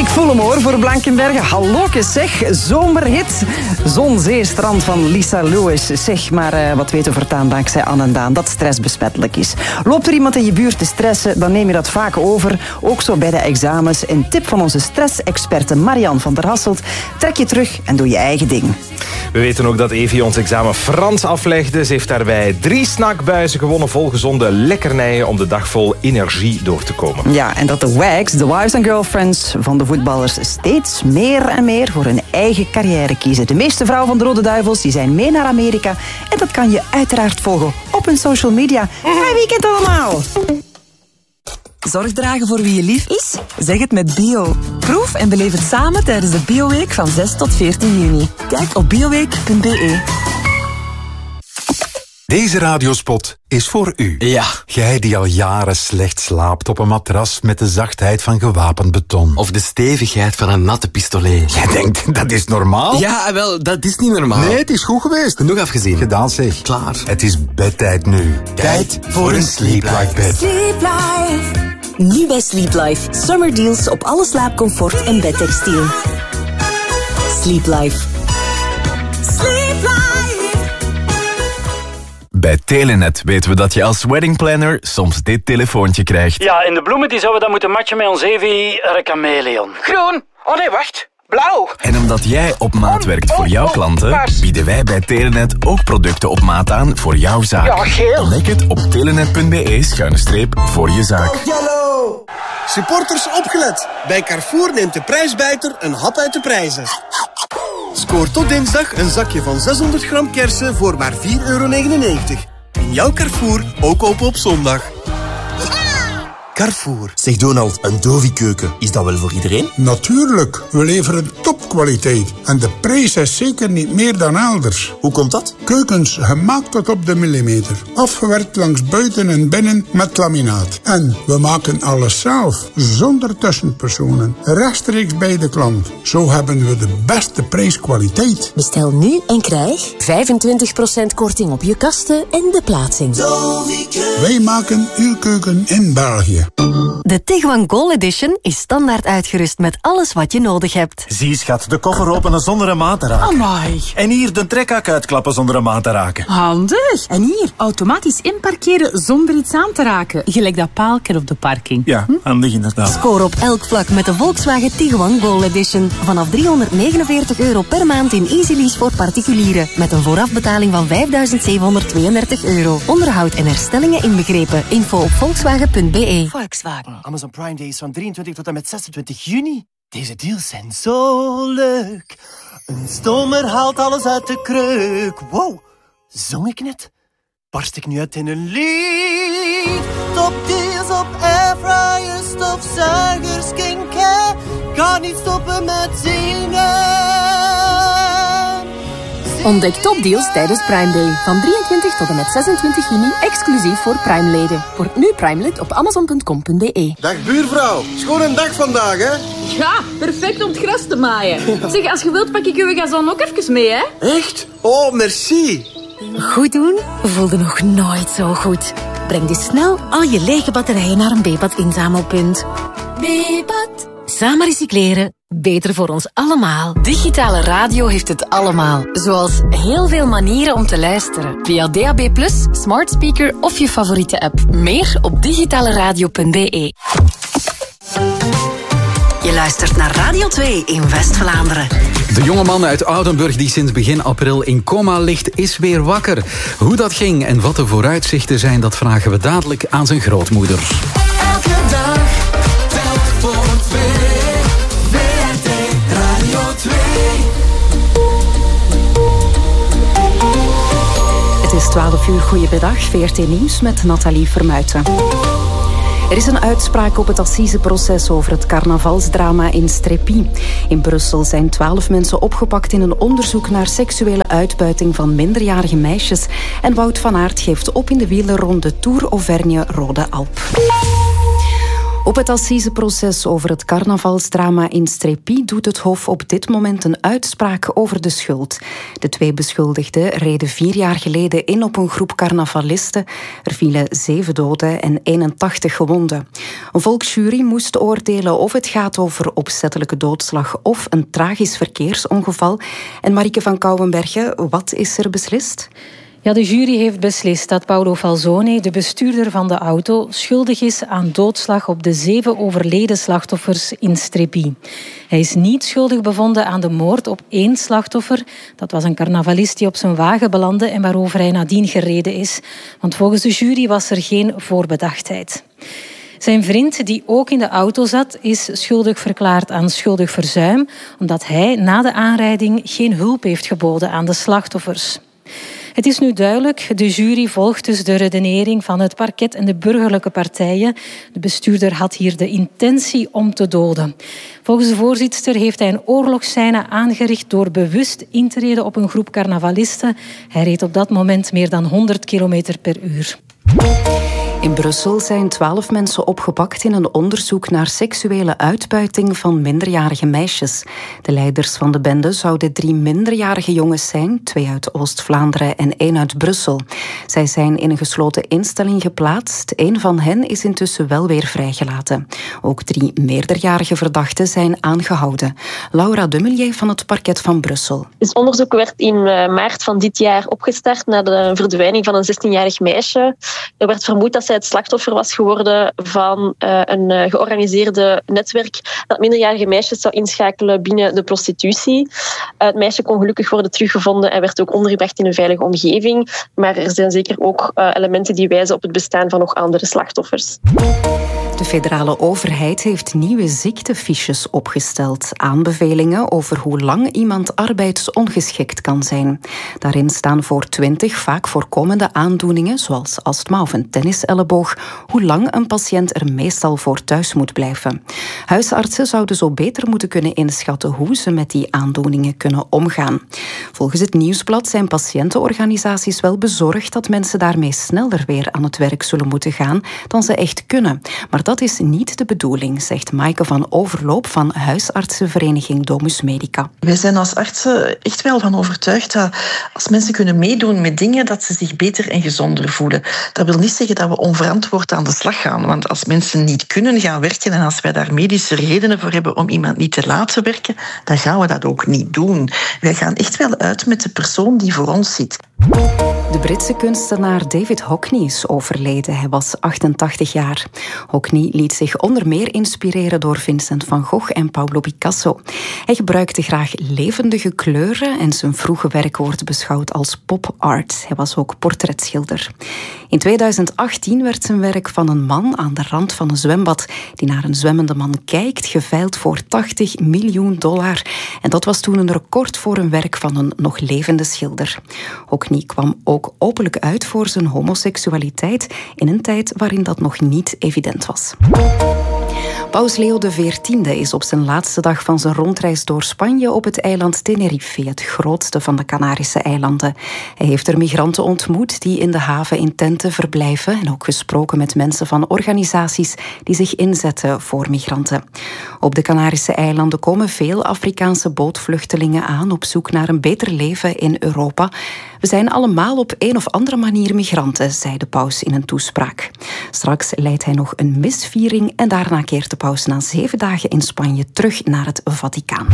Ik voel hem hoor voor Blankenberge. Hallokes zeg, zomerhit. Zon, zee, strand van Lisa Lewis. Zeg maar, wat weten we voortaan dankzij Anne en Daan, dat stress besmettelijk is. Loopt er iemand in je buurt te stressen, dan neem je dat vaak over. Ook zo bij de examens. Een tip van onze stressexperte Marianne van der Hasselt. Trek je terug en doe je eigen ding. We weten ook dat Evie ons examen Frans aflegde. Ze heeft daarbij 3 snackbuizen gewonnen vol gezonde lekkernijen om de dag vol energie door te komen. Ja, en dat de WAGs, de wives and girlfriends van de voetballers, steeds meer en meer voor hun eigen carrière kiezen. De meeste vrouwen van de Rode Duivels die zijn mee naar Amerika. En dat kan je uiteraard volgen op hun social media. Fijn weekend allemaal! Zorg dragen voor wie je lief is? Zeg het met Bio. Proef en beleef het samen tijdens de Bioweek van 6 tot 14 juni. Kijk op bioweek.be. Deze radiospot is voor u. Ja. Jij die al jaren slecht slaapt op een matras met de zachtheid van gewapend beton. Of de stevigheid van een natte pistolet. Jij denkt, dat is normaal? Ja, wel, dat is niet normaal. Nee, het is goed geweest. Genoeg afgezien. Gedaan zeg. Klaar. Het is bedtijd nu. Tijd voor een Sleep Life bed. Sleep Life. Nu bij Sleep Life. Summer deals op alle slaapcomfort en bedtextiel. Sleep Life. Sleep Life. Bij Telenet weten we dat je als weddingplanner soms dit telefoontje krijgt. Ja, in de bloemen die zouden we dan moeten matchen met ons Evi Chameleon. Groen. Oh nee, wacht. Blauw. En omdat jij op maat werkt voor jouw klanten, bieden wij bij Telenet ook producten op maat aan voor jouw zaak. Ja, geel. Ontdek het op telenet.be/voor je zaak. Hallo. Supporters opgelet. Bij Carrefour neemt de prijsbijter een hap uit de prijzen. Scoor tot dinsdag een zakje van 600 gram kersen voor maar €4,99. In jouw Carrefour, ook open op zondag. Carrefour. Zeg Donald, een Dovi-keuken, is dat wel voor iedereen? Natuurlijk, we leveren topkwaliteit. En de prijs is zeker niet meer dan elders. Hoe komt dat? Keukens gemaakt tot op de millimeter. Afgewerkt langs buiten en binnen met laminaat. En we maken alles zelf, zonder tussenpersonen. Rechtstreeks bij de klant. Zo hebben we de beste prijskwaliteit. Bestel nu en krijg 25% korting op je kasten en de plaatsing. Wij maken uw keuken in België. De Tiguan Gold Edition is standaard uitgerust met alles wat je nodig hebt. Zie schat, de koffer openen zonder een maat te raken. Amai. En hier de trekhak uitklappen zonder een maat te raken. Handig. En hier, automatisch inparkeren zonder iets aan te raken. Gelijk dat paaltje op de parking. Ja, handig inderdaad. Score op elk vlak met de Volkswagen Tiguan Gold Edition. Vanaf €349 per maand in Easy Lease voor particulieren. Met een voorafbetaling van €5.732. Onderhoud en herstellingen inbegrepen. Info op volkswagen.be. Volkswagen. Amazon Prime Days van 23 tot en met 26 juni. Deze deals zijn zo leuk. Een stomer haalt alles uit de kreuk. Wow, zong ik net? Barst ik nu uit in een lied? Top deals op airfryers, stofzuigers, skincare. Kan niet stoppen met zingen. Ontdek topdeals tijdens Prime Day. Van 23 tot en met 26 juni, exclusief voor Prime-leden. Word nu Prime-lid op amazon.com.be. Dag buurvrouw, schoon een dag vandaag, hè? Ja, perfect om het gras te maaien. Zeg, als je wilt pak ik uw gazon ook even mee, hè? Echt? Oh, merci. Goed doen voelde nog nooit zo goed. Breng dus snel al je lege batterijen naar een Bebat-inzamelpunt. Bebat. Samen recycleren. Beter voor ons allemaal. Digitale radio heeft het allemaal. Zoals heel veel manieren om te luisteren. Via DAB+, smart speaker of je favoriete app. Meer op digitaleradio.be. Je luistert naar Radio 2 in West-Vlaanderen. De jongeman uit Oudenburg die sinds begin april in coma ligt, is weer wakker. Hoe dat ging en wat de vooruitzichten zijn, dat vragen we dadelijk aan zijn grootmoeder. Elke dag, telk voor twee. WRT Radio 2. Het is 12 uur, goedemiddag. VRT Nieuws met Nathalie Vermuijten. Er is een uitspraak op het assiseproces over het carnavalsdrama in Strépy. In Brussel zijn 12 mensen opgepakt in een onderzoek naar seksuele uitbuiting van minderjarige meisjes. En Wout van Aert geeft op in de wielerronde Tour Auvergne Rode Alp. Op het assiseproces over het carnavalsdrama in Strépy doet het Hof op dit moment een uitspraak over de schuld. De 2 beschuldigden reden 4 jaar geleden in op een groep carnavalisten. Er vielen 7 doden en 81 gewonden. Een volksjury moest oordelen of het gaat over opzettelijke doodslag of een tragisch verkeersongeval. En Marieke van Kouwenbergen, wat is er beslist? Ja, de jury heeft beslist dat Paolo Falzone, de bestuurder van de auto, schuldig is aan doodslag op de 7 overleden slachtoffers in Strépy. Hij is niet schuldig bevonden aan de moord op 1 slachtoffer. Dat was een carnavalist die op zijn wagen belandde en waarover hij nadien gereden is. Want volgens de jury was er geen voorbedachtheid. Zijn vriend, die ook in de auto zat, is schuldig verklaard aan schuldig verzuim, omdat hij na de aanrijding geen hulp heeft geboden aan de slachtoffers. Het is nu duidelijk, de jury volgt dus de redenering van het parket en de burgerlijke partijen. De bestuurder had hier de intentie om te doden. Volgens de voorzitster heeft hij een oorlogsscène aangericht door bewust in te reden op een groep carnavalisten. Hij reed op dat moment meer dan 100 kilometer per uur. In Brussel zijn 12 mensen opgepakt in een onderzoek naar seksuele uitbuiting van minderjarige meisjes. De leiders van de bende zouden 3 minderjarige jongens zijn, 2 uit Oost-Vlaanderen en 1 uit Brussel. Zij zijn in een gesloten instelling geplaatst. 1 van hen is intussen wel weer vrijgelaten. Ook 3 meerderjarige verdachten zijn aangehouden. Laura Dummelier van het parket van Brussel. Het onderzoek werd in maart van dit jaar opgestart na de verdwijning van een 16-jarig meisje. Er werd vermoed dat zij het slachtoffer was geworden van een georganiseerde netwerk dat minderjarige meisjes zou inschakelen binnen de prostitutie. Het meisje kon gelukkig worden teruggevonden en werd ook ondergebracht in een veilige omgeving. Maar er zijn zeker ook elementen die wijzen op het bestaan van nog andere slachtoffers. De federale overheid heeft nieuwe ziektefiches opgesteld. Aanbevelingen over hoe lang iemand arbeidsongeschikt kan zijn. Daarin staan voor 20 vaak voorkomende aandoeningen, zoals astma of een tenniselleboog, hoe lang een patiënt er meestal voor thuis moet blijven. Huisartsen zouden zo beter moeten kunnen inschatten hoe ze met die aandoeningen kunnen omgaan. Volgens het Nieuwsblad zijn patiëntenorganisaties wel bezorgd dat mensen daarmee sneller weer aan het werk zullen moeten gaan dan ze echt kunnen. Maar dat is niet de bedoeling, zegt Maaike van Overloop van huisartsenvereniging Domus Medica. Wij zijn als artsen echt wel van overtuigd dat als mensen kunnen meedoen met dingen, dat ze zich beter en gezonder voelen. Dat wil niet zeggen dat we onverantwoord aan de slag gaan. Want als mensen niet kunnen gaan werken en als wij daar medische redenen voor hebben om iemand niet te laten werken, dan gaan we dat ook niet doen. Wij gaan echt wel uit met de persoon die voor ons zit. De Britse kunstenaar David Hockney is overleden. Hij was 88 jaar. Hockney liet zich onder meer inspireren door Vincent van Gogh en Pablo Picasso. Hij gebruikte graag levendige kleuren en zijn vroege werk wordt beschouwd als pop art. Hij was ook portretschilder. In 2018 werd zijn werk van een man aan de rand van een zwembad die naar een zwemmende man kijkt, geveild voor $80 miljoen. En dat was toen een record voor een werk van een nog levende schilder. Hockney kwam ook openlijk uit voor zijn homoseksualiteit in een tijd waarin dat nog niet evident was. Paus Leo XIV is op zijn laatste dag van zijn rondreis door Spanje op het eiland Tenerife, het grootste van de Canarische eilanden. Hij heeft er migranten ontmoet die in de haven in tenten verblijven en ook gesproken met mensen van organisaties die zich inzetten voor migranten. Op de Canarische eilanden komen veel Afrikaanse bootvluchtelingen aan op zoek naar een beter leven in Europa. We zijn allemaal op een of andere manier migranten, zei de paus in een toespraak. Straks leidt hij nog een misviering en daarna keert de paus na 7 dagen in Spanje terug naar het Vaticaan.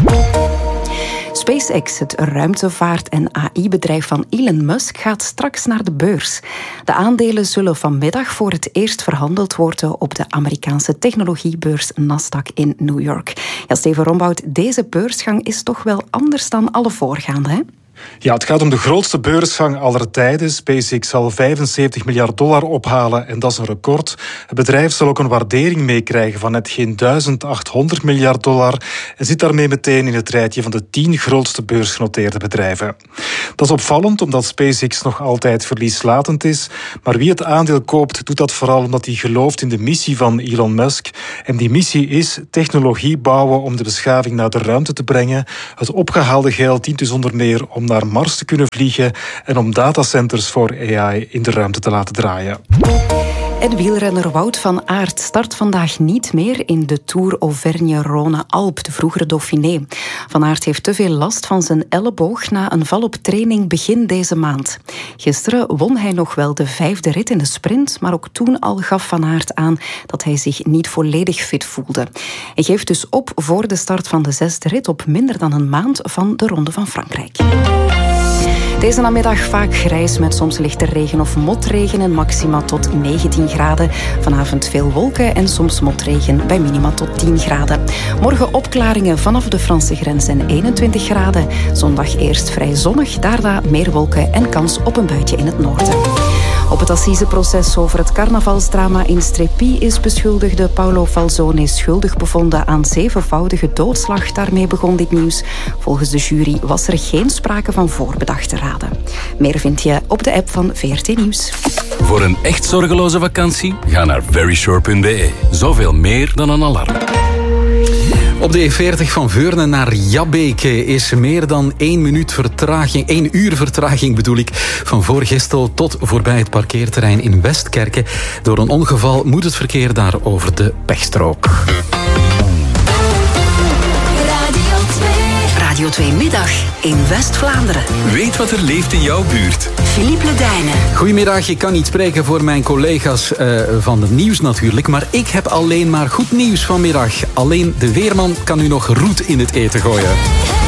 SpaceX, het ruimtevaart- en AI-bedrijf van Elon Musk, gaat straks naar de beurs. De aandelen zullen vanmiddag voor het eerst verhandeld worden op de Amerikaanse technologiebeurs Nasdaq in New York. Ja, Steven Rombout, deze beursgang is toch wel anders dan alle voorgaande, hè? Ja, het gaat om de grootste beursgang aller tijden. SpaceX zal $75 miljard ophalen en dat is een record. Het bedrijf zal ook een waardering meekrijgen van net geen $1.800 miljard en zit daarmee meteen in het rijtje van de 10 grootste beursgenoteerde bedrijven. Dat is opvallend omdat SpaceX nog altijd verlieslatend is, maar wie het aandeel koopt doet dat vooral omdat hij gelooft in de missie van Elon Musk. En die missie is technologie bouwen om de beschaving naar de ruimte te brengen. Het opgehaalde geld dient dus onder meer om naar Mars te kunnen vliegen en om datacenters voor AI in de ruimte te laten draaien. En wielrenner Wout van Aert start vandaag niet meer in de Tour Auvergne-Rhône-Alpes, de vroegere Dauphiné. Van Aert heeft te veel last van zijn elleboog na een val op training begin deze maand. Gisteren won hij nog wel de 5e rit in de sprint, maar ook toen al gaf Van Aert aan dat hij zich niet volledig fit voelde. Hij geeft dus op voor de start van de 6e rit op minder dan een maand van de Ronde van Frankrijk. Deze namiddag vaak grijs met soms lichte regen of motregen en maxima tot 19 graden. Vanavond veel wolken en soms motregen bij minima tot 10 graden. Morgen opklaringen vanaf de Franse grens en 21 graden. Zondag eerst vrij zonnig, daarna meer wolken en kans op een buitje in het noorden. Op het assiseproces over het carnavalsdrama in Strepy is beschuldigde Paolo Falzone schuldig bevonden aan 7-voudige doodslag. Daarmee begon dit nieuws. Volgens de jury was er geen sprake van voorbedachte raden. Meer vind je op de app van VRT Nieuws. Voor een echt zorgeloze vakantie, ga naar veryshore.be. Zoveel meer dan een alarm. Op de E40 van Veurne naar Jabbeke is meer dan 1 uur vertraging van Voorgistel tot voorbij het parkeerterrein in Westkerke. Door een ongeval moet het verkeer daar over de pechstrook. Radio 2 Middag in West-Vlaanderen. Weet wat er leeft in jouw buurt. Philippe Ledijnen. Goedemiddag, ik kan niet spreken voor mijn collega's van het nieuws natuurlijk, maar ik heb alleen maar goed nieuws vanmiddag. Alleen de weerman kan u nog roet in het eten gooien.